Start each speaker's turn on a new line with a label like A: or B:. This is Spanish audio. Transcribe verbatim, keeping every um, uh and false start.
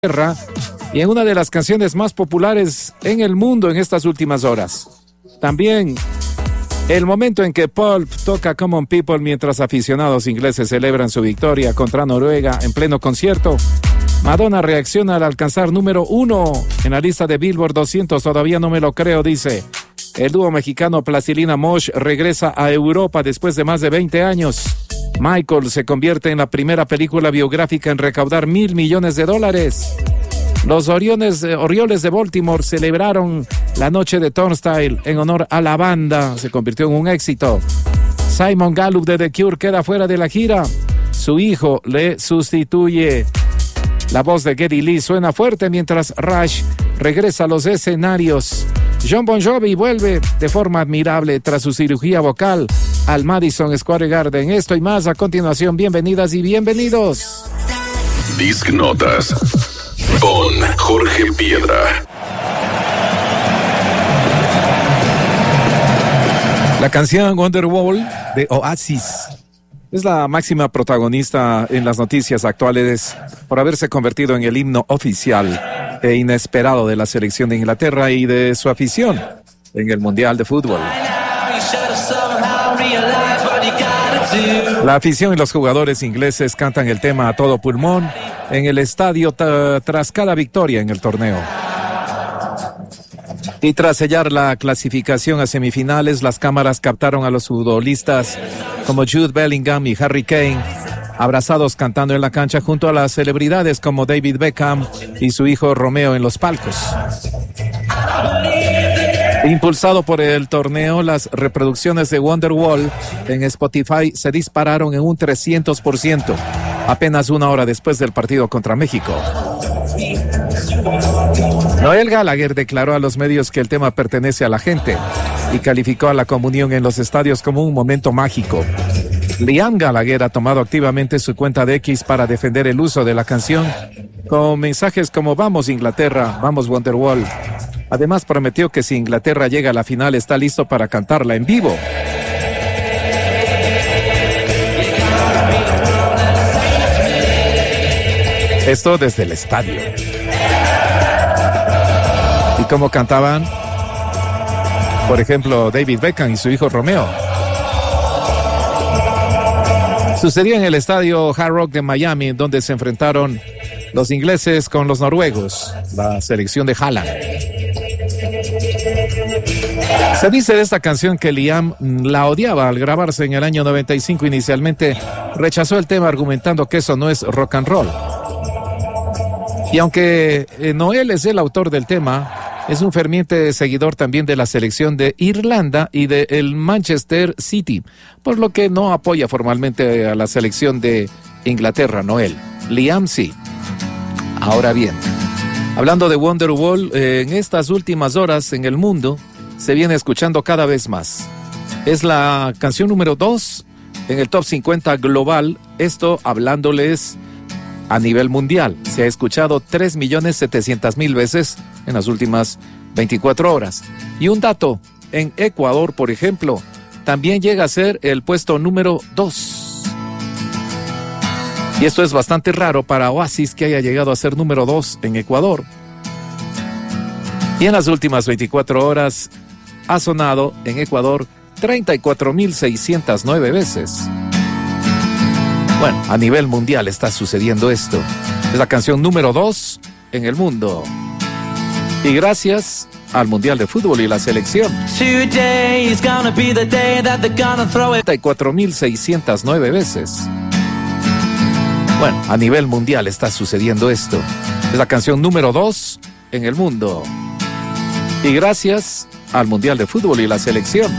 A: Inglaterra y en una de las canciones más populares en el mundo en estas últimas horas. También el momento en que Pulp toca Common People mientras aficionados ingleses celebran su victoria contra Noruega en pleno concierto. Madonna reacciona al alcanzar número uno en la lista de Billboard doscientos. Todavía no me lo creo, dice. El dúo mexicano Plastilina Mosh regresa a Europa después de más de veinte años. Michael se convierte en la primera película biográfica en recaudar mil millones de dólares. Los Orioles, eh, Orioles de Baltimore celebraron la noche de Turnstile en honor a la banda. Se convirtió en un éxito. Simon Gallup de The Cure queda fuera de la gira. Su hijo le sustituye. La voz de Geddy Lee suena fuerte mientras Rush regresa a los escenarios. Jon Bon Jovi vuelve de forma admirable tras su cirugía vocal al Madison Square Garden. Esto y más a continuación. Bienvenidas y bienvenidos.
B: Disc Notas con Jorge Piedra.
A: La canción Wonderwall de Oasis es la máxima protagonista en las noticias actuales por haberse convertido en el himno oficial e inesperado de la selección de Inglaterra y de su afición en el Mundial de Fútbol. La afición y los jugadores ingleses cantan el tema a todo pulmón en el estadio t- tras cada victoria en el torneo. Y tras sellar la clasificación a semifinales, las cámaras captaron a los futbolistas como Jude Bellingham y Harry Kane abrazados cantando en la cancha junto a las celebridades como David Beckham y su hijo Romeo en los palcos. Impulsado por el torneo, las reproducciones de Wonderwall en Spotify se dispararon en un trescientos por ciento, apenas una hora después del partido contra México. Noel Gallagher declaró a los medios que el tema pertenece a la gente y calificó a la comunión en los estadios como un momento mágico. Liam Gallagher ha tomado activamente su cuenta de X para defender el uso de la canción con mensajes como "Vamos Inglaterra, vamos Wonderwall". Además prometió que si Inglaterra llega a la final está listo para cantarla en vivo. Esto desde el estadio. ¿Y cómo cantaban? Por ejemplo, David Beckham y su hijo Romeo. Sucedió en el estadio Hard Rock de Miami, donde se enfrentaron los ingleses con los noruegos, la selección de Haaland. Se dice de esta canción que Liam la odiaba al grabarse en el año noventa y cinco. Inicialmente rechazó el tema argumentando que eso no es rock and roll. Y aunque eh, Noel es el autor del tema, es un ferviente seguidor también de la selección de Irlanda y de el Manchester City, por lo que no apoya formalmente a la selección de Inglaterra, Noel. Liam sí. Ahora bien, hablando de Wonderwall, eh, en estas últimas horas en el mundo se viene escuchando cada vez más. Es la canción número dos en el top cincuenta global, esto hablándoles a nivel mundial. Se ha escuchado tres millones setecientas mil veces en las últimas veinticuatro horas. Y un dato, en Ecuador, por ejemplo, también llega a ser el puesto número dos. Y esto es bastante raro para Oasis que haya llegado a ser número dos en Ecuador. Y en las últimas veinticuatro horas ha sonado en Ecuador treinta y cuatro mil seiscientas nueve veces. Bueno, a nivel mundial está sucediendo esto. Es la canción número dos en el mundo. Y gracias al Mundial de Fútbol y la selección. treinta y cuatro mil seiscientas nueve veces. Bueno, a nivel mundial está sucediendo esto. Es la canción número dos en el mundo. Y gracias al Mundial de Fútbol y la selección.